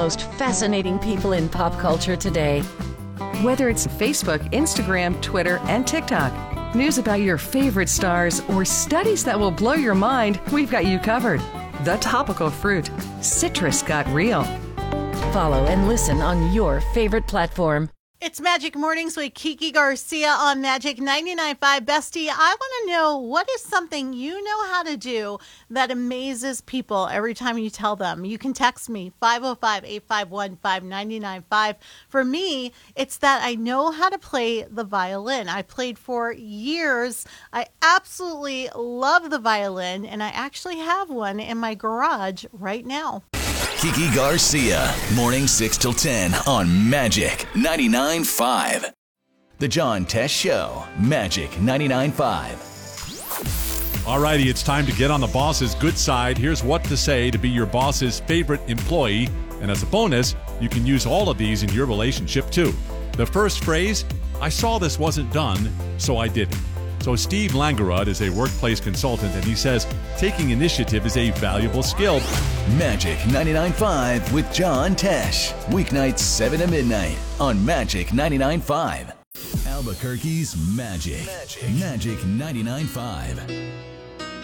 most fascinating people in pop culture today. Whether it's Facebook, Instagram, Twitter, and TikTok, news about your favorite stars, or studies that will blow your mind, we've got you covered. The Topical Fruit. Citrus got real. Follow and listen on your favorite platform. It's Magic Mornings with Kiki Garcia on Magic 99.5. Bestie, I want to know, what is something you know how to do that amazes people every time you tell them? You can text me, 505-851-5995. For me, it's that I know how to play the violin. I played for years. I absolutely love the violin, and I actually have one in my garage right now. Kiki Garcia, morning 6 till 10 on Magic 99.5. The John Tesh Show, Magic 99.5. All righty, it's time to get on the boss's good side. Here's what to say to be your boss's favorite employee. And as a bonus, you can use all of these in your relationship too. The first phrase, I saw this wasn't done, so I did it. So Steve Langerud is a workplace consultant, and he says taking initiative is a valuable skill. Magic 99.5 with John Tesh. Weeknights 7 to midnight on Magic 99.5. Albuquerque's Magic 99.5.